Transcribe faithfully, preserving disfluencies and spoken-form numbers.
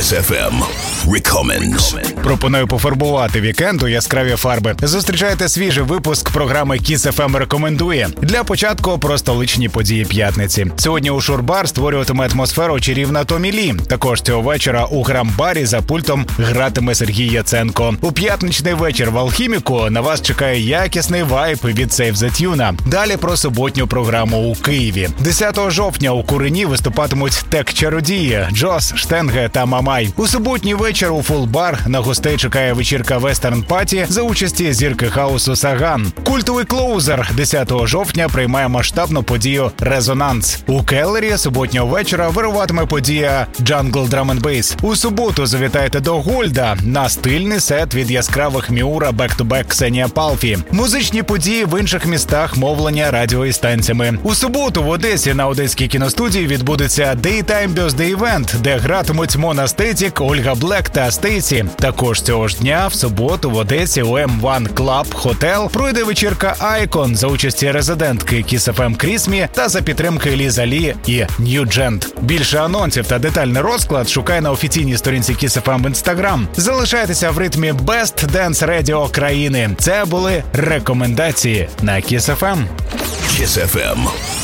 Kiss еф ем Recommends. Пропоную пофарбувати вікенд у яскраві фарби. Зустрічайте свіжий випуск програми Kiss еф ем рекомендує. Для початку про столичні події п'ятниці. Сьогодні у Шурбар створюватиме атмосферу чарівна Томі Лі. Також цього вечора у Грам-барі за пультом гратиме Сергій Яценко. У п'ятничний вечір в Алхіміку на вас чекає якісний вайб від Save the Tune. Далі про суботню програму у Києві. десятого жовтня у Курені виступатимуть тек-чародії Джос, Штенге та Мамай. У суботній вечір у Фулбар на гостей чекає вечірка Western Party за участі зірки хаусу Саган. Культовий клоузер десятого жовтня приймає масштабну подію «Резонанс». У Келлері суботнього вечора вируватиме подія «Jungle Drum and Bass». У суботу завітайте до Гольда на стильний сет від яскравих Міура бек-ту-бек Ксенія Палфі. Музичні події в інших містах мовлення радіо і станціями. У суботу в Одесі на Одеській кіностудії відбудеться Daytime Birthday Event, де гратимуть Мона Стетік, Ольга Блек та Стейсі. Також цього ж дня в суботу в Одесі у ем один Club Hotel пройде вечірка Icon за участі резидентки Kiss еф ем Крісмі та за підтримки Ліза Лі і Нью-Джент. Більше анонсів та детальний розклад шукай на офіційній сторінці Kiss еф ем в Instagram. Залишайтеся в ритмі Best Dance Radio країни. Це були рекомендації на Kiss еф ем. Kiss еф ем